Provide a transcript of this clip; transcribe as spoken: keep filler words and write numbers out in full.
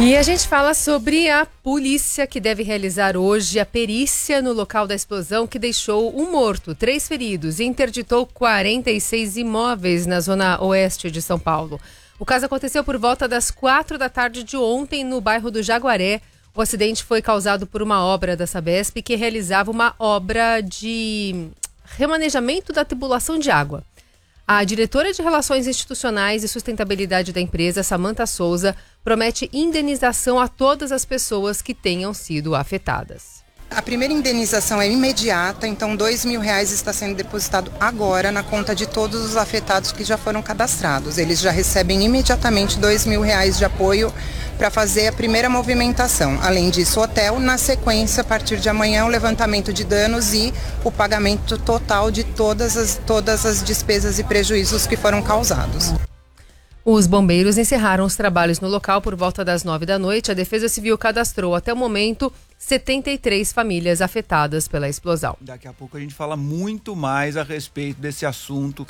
E a gente fala sobre a polícia que deve realizar hoje a perícia no local da explosão que deixou um morto, três feridos e interditou quarenta e seis imóveis na zona oeste de São Paulo. O caso aconteceu por volta das quatro da tarde de ontem no bairro do Jaguaré. O acidente foi causado por uma obra da Sabesp que realizava uma obra de remanejamento da tubulação de água. A diretora de Relações Institucionais e Sustentabilidade da empresa, Samantha Souza, promete indenização a todas as pessoas que tenham sido afetadas. A primeira indenização é imediata, então dois mil reais está sendo depositado agora na conta de todos os afetados que já foram cadastrados. Eles já recebem imediatamente dois mil reais de apoio para fazer a primeira movimentação. Além disso, o hotel, na sequência, a partir de amanhã, o levantamento de danos e o pagamento total de todas as, todas as despesas e prejuízos que foram causados. Os bombeiros encerraram os trabalhos no local por volta das nove da noite. A Defesa Civil cadastrou até o momento setenta e três famílias afetadas pela explosão. Daqui a pouco a gente fala muito mais a respeito desse assunto.